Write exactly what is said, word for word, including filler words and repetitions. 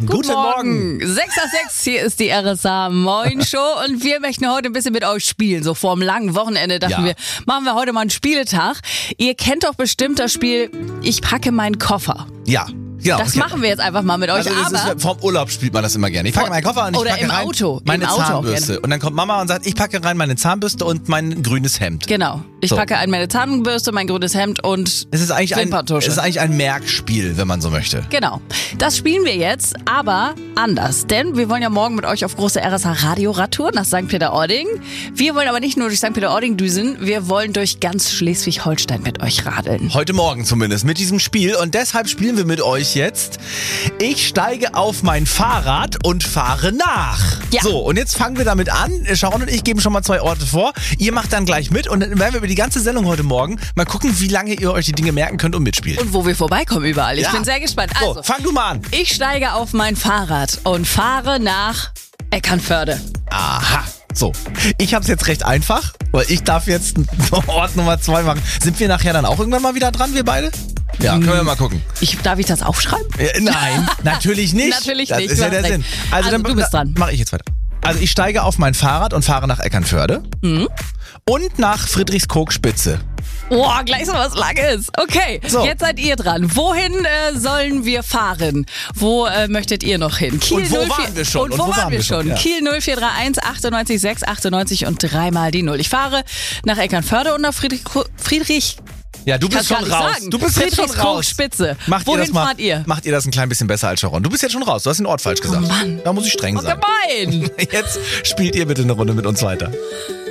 Guten, Guten Morgen. Morgen. sechs Uhr sechs, hier ist die R S A Moin Show und wir möchten heute ein bisschen mit euch spielen. So vor einem langen Wochenende dachten Ja. wir, machen wir heute mal einen Spieletag. Ihr kennt doch bestimmt das Spiel Ich packe meinen Koffer. Ja. Genau, Das okay. machen wir jetzt einfach mal mit euch. Also das aber ist, vom Urlaub spielt man das immer gerne. Ich packe meinen Koffer und ich Oder packe im rein Auto. meine Im Auto auch Zahnbürste. gerne. Und dann kommt Mama und sagt, ich packe rein meine Zahnbürste und mein grünes Hemd. Genau. Ich So. packe ein meine Zahnbürste, mein grünes Hemd und Es ist eigentlich ein, Wimperntusche. es ist eigentlich ein Merkspiel, wenn man so möchte. Genau. Das spielen wir jetzt, aber anders. Denn wir wollen ja morgen mit euch auf große R S A-Radioradtour nach Sankt Peter-Ording. Wir wollen aber nicht nur durch Sankt Peter-Ording düsen, wir wollen durch ganz Schleswig-Holstein mit euch radeln. Heute Morgen zumindest mit diesem Spiel. Und deshalb spielen wir mit euch jetzt. Ich steige auf mein Fahrrad und fahre nach. Ja. So, und jetzt fangen wir damit an. Sharon und ich geben schon mal zwei Orte vor. Ihr macht dann gleich mit und dann werden wir über die ganze Sendung heute Morgen mal gucken, wie lange ihr euch die Dinge merken könnt und mitspielt. Und wo wir vorbeikommen überall. Ich Ja. bin sehr gespannt. So, Also, fang du mal an. ich steige auf mein Fahrrad und fahre nach Eckernförde. Aha. So, ich hab's jetzt recht einfach, weil ich darf jetzt Ort Nummer zwei machen. Sind wir nachher dann auch irgendwann mal wieder dran, wir beide? Ja, können wir mal gucken. Ich, darf ich das aufschreiben? Äh, nein, natürlich nicht. Natürlich das nicht, ist du ja hast der recht. Sinn. Also, dann du bist dran. Mache ich jetzt weiter. Also ich steige auf mein Fahrrad und fahre nach Eckernförde Mhm. und nach Friedrichskoog-Spitze. Boah, gleich so was Langes. Okay, So. jetzt seid ihr dran. Wohin äh, sollen wir fahren? Wo äh, möchtet ihr noch hin? Kiel Und wo null vier waren wir schon? Und wo, waren wir schon? Ja. Kiel null vier drei eins achtundneunzig sechs achtundneunzig und dreimal die Null. Ich fahre nach Eckernförde und nach Friedrich... Friedrich Ja, du bist Kann's schon gar nicht raus. sagen. Du bist jetzt schon raus. Friedrichskoog-Spitze. Macht Wohin ihr das mal, fahrt ihr? Macht ihr das ein klein bisschen besser als Sharon? Du bist jetzt schon raus. Du hast den Ort falsch gesagt. Mann. Da muss ich streng Oh, sein. gemein. Jetzt spielt ihr bitte eine Runde mit uns weiter.